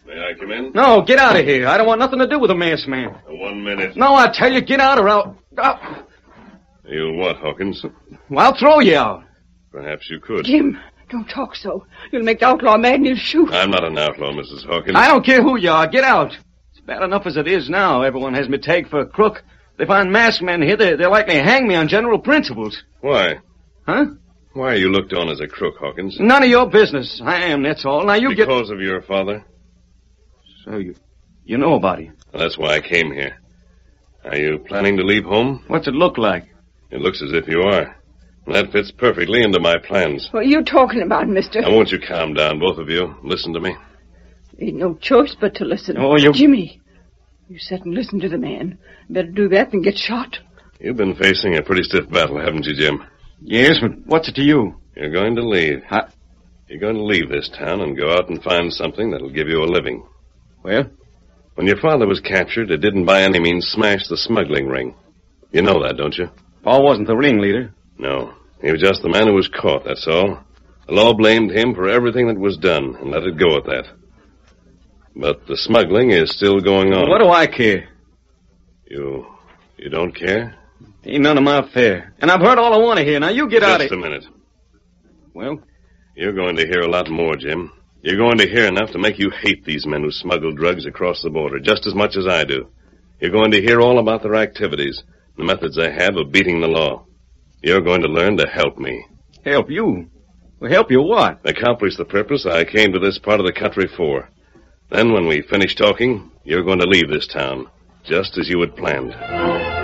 May I come in? No, get out of here. I don't want nothing to do with the masked man. 1 minute. No, I tell you, get out or I'll... You'll what, Hawkins? Well, I'll throw you out. Perhaps you could. Jim, don't talk so. You'll make the outlaw mad and he'll shoot. I'm not an outlaw, Mrs. Hawkins. I don't care who you are. Get out. It's bad enough as it is now. Everyone has me tagged for a crook. They find masked men here, they're likely to hang me on general principles. Why? Huh? Why are you looked on as a crook, Hawkins? None of your business. I am, that's all. Now you get... Because of your father? So you know about him. Well, that's why I came here. Are you planning to leave home? What's it look like? It looks as if you are. That fits perfectly into my plans. What are you talking about, mister? Now, won't you calm down, both of you? Listen to me. Ain't no choice but to listen. Oh, you... Jimmy, you sit and listen to the man. Better do that than get shot. You've been facing a pretty stiff battle, haven't you, Jim? Yes, but what's it to you? You're going to leave. Huh? You're going to leave this town and go out and find something that'll give you a living. Well? When your father was captured, it didn't by any means smash the smuggling ring. You know that, don't you? Paul wasn't the ringleader. No. He was just the man who was caught, that's all. The law blamed him for everything that was done and let it go at that. But the smuggling is still going on. What do I care? You don't care? Ain't none of my affair. And I've heard all I want to hear. Now you get out of... Just a minute. Well? You're going to hear a lot more, Jim. You're going to hear enough to make you hate these men who smuggle drugs across the border, just as much as I do. You're going to hear all about their activities, the methods they have of beating the law. You're going to learn to help me. Help you? Well, help you what? Accomplish the purpose I came to this part of the country for. Then when we finish talking, you're going to leave this town, just as you had planned.